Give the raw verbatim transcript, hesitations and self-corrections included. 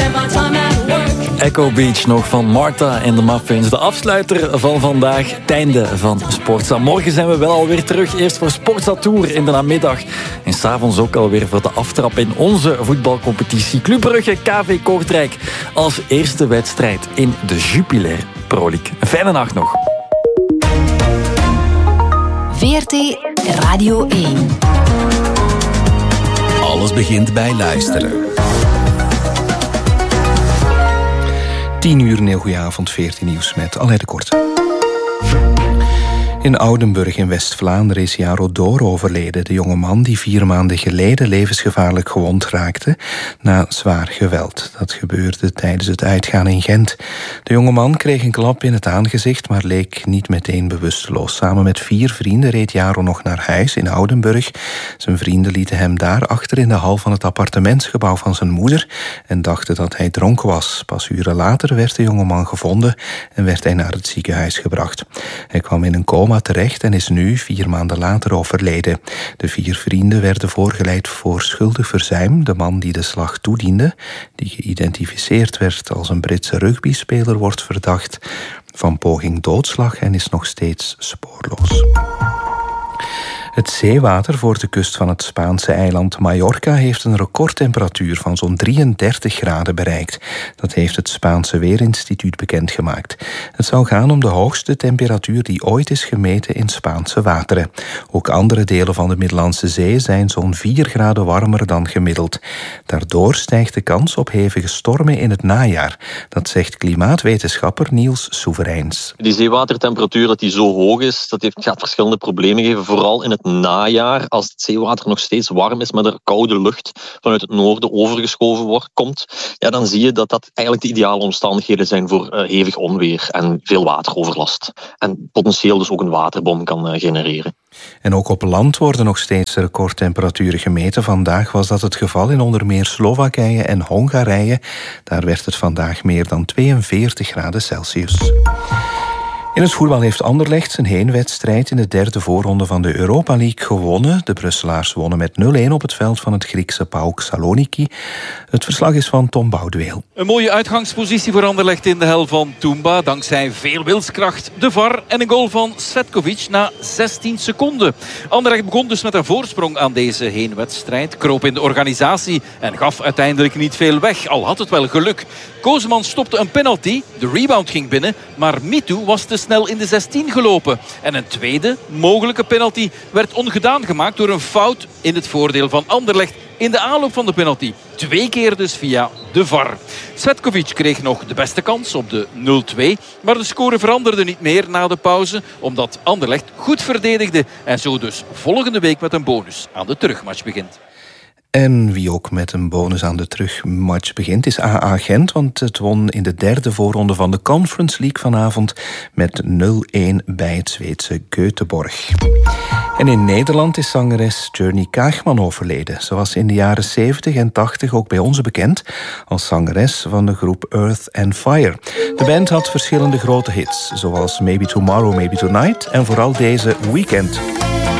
Echo Beach nog van Martha en de Muffins. De afsluiter van vandaag, het einde van Sportza. Morgen zijn we wel alweer terug. Eerst voor Sportza Tour in de namiddag. En s'avonds ook alweer voor de aftrap in onze voetbalcompetitie. Club Brugge, K V Kortrijk als eerste wedstrijd in de Jupiler Pro League. Een fijne nacht nog. V R T Radio één. Alles begint bij luisteren. tien uur, een heel goede avond, veertien nieuws met Alain de Kort. In Oudenburg in West-Vlaanderen is Jaro Door overleden. De jonge man die vier maanden geleden levensgevaarlijk gewond raakte na zwaar geweld. Dat gebeurde tijdens het uitgaan in Gent. De jonge man kreeg een klap in het aangezicht, maar leek niet meteen bewusteloos. Samen met vier vrienden reed Jaro nog naar huis in Oudenburg. Zijn vrienden lieten hem daar achter in de hal van het appartementsgebouw van zijn moeder en dachten dat hij dronken was. Pas uren later werd de jonge man gevonden en werd hij naar het ziekenhuis gebracht. Hij kwam in een coma terecht en is nu, vier maanden later, overleden. De vier vrienden werden voorgeleid voor schuldig verzuim. De man die de slag toediende, die geïdentificeerd werd als een Britse rugbyspeler, wordt verdacht van poging doodslag en is nog steeds spoorloos. Het zeewater voor de kust van het Spaanse eiland Mallorca heeft een recordtemperatuur van zo'n drieëndertig graden bereikt. Dat heeft het Spaanse Weerinstituut bekendgemaakt. Het zou gaan om de hoogste temperatuur die ooit is gemeten in Spaanse wateren. Ook andere delen van de Middellandse Zee zijn zo'n vier graden warmer dan gemiddeld. Daardoor stijgt de kans op hevige stormen in het najaar. Dat zegt klimaatwetenschapper Niels Soevereins. Die zeewatertemperatuur dat die zo hoog is, dat heeft, gaat verschillende problemen geven, vooral in het najaar, als het zeewater nog steeds warm is, maar er koude lucht vanuit het noorden overgeschoven wordt, komt, ja, dan zie je dat dat eigenlijk de ideale omstandigheden zijn voor uh, hevig onweer en veel wateroverlast. En potentieel dus ook een waterbom kan uh, genereren. En ook op land worden nog steeds recordtemperaturen gemeten. Vandaag was dat het geval in onder meer Slowakije en Hongarije. Daar werd het vandaag meer dan tweeënveertig graden Celsius. In het voetbal heeft Anderlecht zijn heenwedstrijd in de derde voorronde van de Europa League gewonnen. De Brusselaars wonnen met nul-een op het veld van het Griekse PAOK Saloniki. Het verslag is van Tom Boudeweel. Een mooie uitgangspositie voor Anderlecht in de hel van Toumba. Dankzij veel wilskracht, de V A R en een goal van Cvetkovic na zestien seconden. Anderlecht begon dus met een voorsprong aan deze heenwedstrijd. Kroop in de organisatie en gaf uiteindelijk niet veel weg. Al had het wel geluk. Kozeman stopte een penalty. De rebound ging binnen, maar Mitu was te snel in de zestien gelopen. En een tweede mogelijke penalty werd ongedaan gemaakt door een fout in het voordeel van Anderlecht in de aanloop van de penalty. Twee keer dus via de V A R. Cvetkovic kreeg nog de beste kans op de nul-twee. Maar de score veranderde niet meer na de pauze, omdat Anderlecht goed verdedigde en zo dus volgende week met een bonus aan de terugmatch begint. En wie ook met een bonus aan de terugmatch begint is A A Gent, want het won in de derde voorronde van de Conference League vanavond met nul-een bij het Zweedse Göteborg. En in Nederland is zangeres Journey Kaagman overleden. Ze was in de jaren zeventig en tachtig ook bij ons bekend als zangeres van de groep Earth and Fire. De band had verschillende grote hits, zoals Maybe Tomorrow, Maybe Tonight en vooral deze Weekend.